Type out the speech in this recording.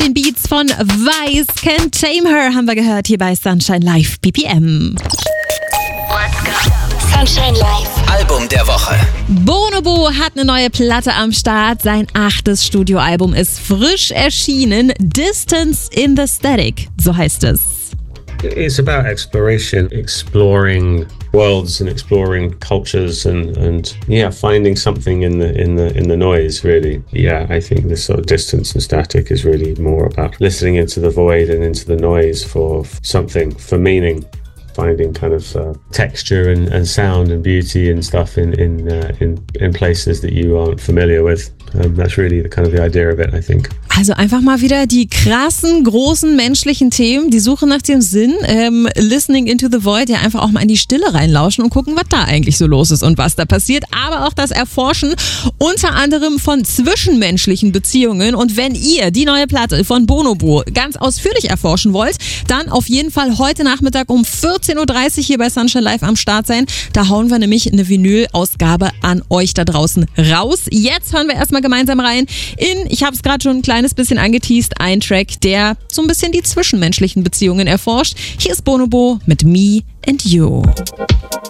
den Beats von Vice, Can't Tame Her haben wir gehört hier bei Sunshine Live BPM. Sunshine Live. Album der Woche. Bonobo hat eine neue Platte am Start. Sein 8. Studioalbum ist frisch erschienen. Distance in the Static, so heißt es. It's about exploration, exploring worlds and exploring cultures and finding something in the noise, really. Yeah, I think this sort of distance and static is really more about listening into the void and into the noise for something, for meaning. Finding kind of texture and sound and beauty and stuff in places that you aren't familiar with. That's really the idea of it, I think. Also einfach mal wieder die krassen, großen menschlichen Themen, die Suche nach dem Sinn, listening into the void, ja einfach auch mal in die Stille reinlauschen und gucken, was da eigentlich so los ist und was da passiert, aber auch das Erforschen unter anderem von zwischenmenschlichen Beziehungen. Und wenn ihr die neue Platte von Bonobo ganz ausführlich erforschen wollt, dann auf jeden Fall heute Nachmittag um 14.30 Uhr hier bei Sunshine Live am Start sein. Da hauen wir nämlich eine Vinyl-Ausgabe an euch da draußen raus. Jetzt hören wir erstmal gemeinsam rein in, ich habe es gerade schon ein kleines bisschen angeteased, ein Track, der so ein bisschen die zwischenmenschlichen Beziehungen erforscht. Hier ist Bonobo mit Me and You.